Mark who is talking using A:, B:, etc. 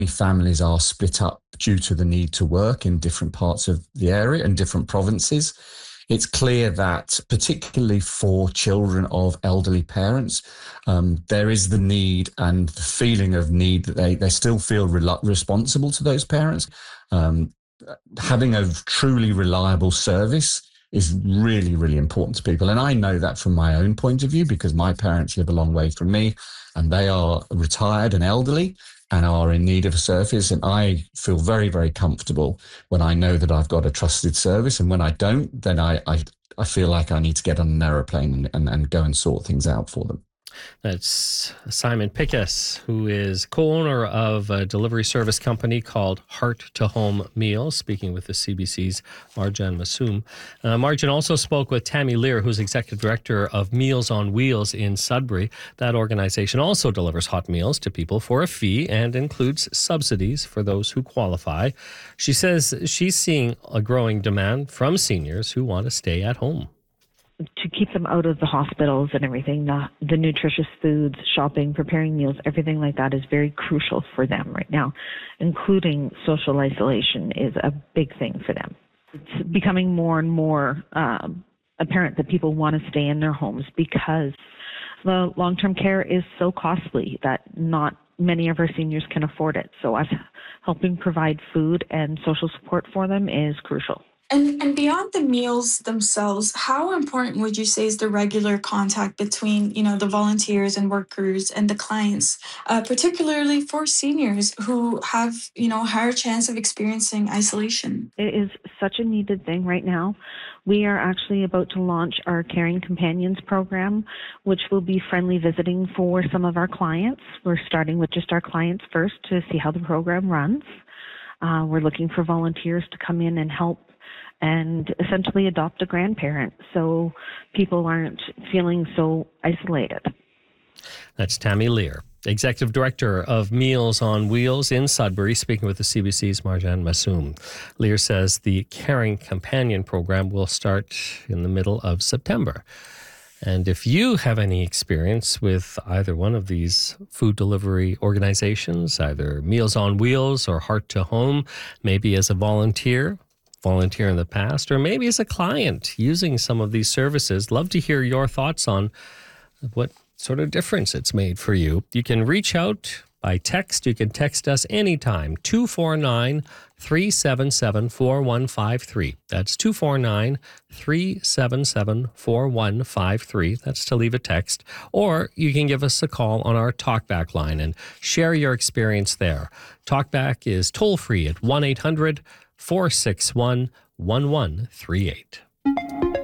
A: families are split up due to the need to work in different parts of the area and different provinces. It's clear that particularly for children of elderly parents, there is the need and the feeling of need that they still feel responsible to those parents. Having a truly reliable service is really, really important to people. And I know that from my own point of view, because my parents live a long way from me and they are retired and elderly and are in need of a service. And I feel very, very comfortable when I know that I've got a trusted service. And when I don't, then I feel like I need to get on an aeroplane and go and sort things out for them.
B: That's Simon Pickus, who is co-owner of a delivery service company called Heart to Home Meals, speaking with the CBC's Marjan Massoum. Marjan also spoke with Tammy Lear, who's executive director of Meals on Wheels in Sudbury. That organization also delivers hot meals to people for a fee and includes subsidies for those who qualify. She says she's seeing a growing demand from seniors who want to stay at home.
C: To keep them out of the hospitals and everything, the nutritious foods, shopping, preparing meals, everything like that is very crucial for them right now, including social isolation is a big thing for them. It's becoming more and more apparent that people want to stay in their homes because the long-term care is so costly that not many of our seniors can afford it. So us helping provide food and social support for them is crucial.
D: And beyond the meals themselves, how important would you say is the regular contact between, the volunteers and workers and the clients, particularly for seniors who have, higher chance of experiencing isolation?
C: It is such a needed thing right now. We are actually about to launch our Caring Companions program, which will be friendly visiting for some of our clients. We're starting with just our clients first to see how the program runs. We're looking for volunteers to come in and help and essentially adopt a grandparent so people aren't feeling so isolated.
B: That's Tammy Lear, Executive Director of Meals on Wheels in Sudbury, speaking with the CBC's Marjan Massoum. Lear says the Caring Companion program will start in the middle of September. And if you have any experience with either one of these food delivery organizations, either Meals on Wheels or Heart to Home, maybe as a volunteer in the past, or maybe as a client using some of these services, love to hear your thoughts on what sort of difference it's made for you. You can reach out by text. You can text us anytime, 249-377-4153. That's 249-377-4153. That's to leave a text. Or you can give us a call on our TalkBack line and share your experience there. TalkBack is toll-free at 1-800-461-1138.